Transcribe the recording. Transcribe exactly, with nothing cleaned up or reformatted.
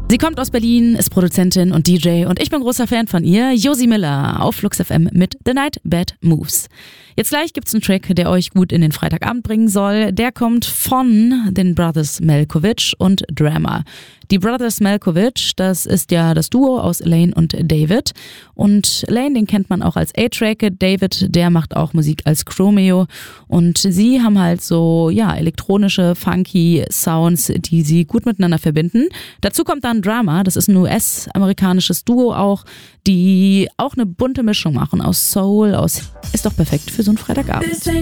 Sie kommt aus Berlin, ist Produzentin und D J und ich bin großer Fan von ihr, Josie Miller auf Flux F M mit The Night Bad Moves. Jetzt gleich gibt's einen Track, der euch gut in den Freitagabend bringen soll. Der kommt von den Brothers Malkovich und Drama. Die Brothers Malkovich, das ist ja das Duo aus Elaine und David. Und Elaine, den kennt man auch als A-Track. David, der macht auch Musik als Chromeo. Und sie haben halt so, ja, elektronische, funky Sounds, die sie gut miteinander verbinden. Dazu kommt dann Drama, das ist ein U S-amerikanisches Duo auch, die auch eine bunte Mischung machen aus Soul, aus, ist doch perfekt für so einen Freitagabend.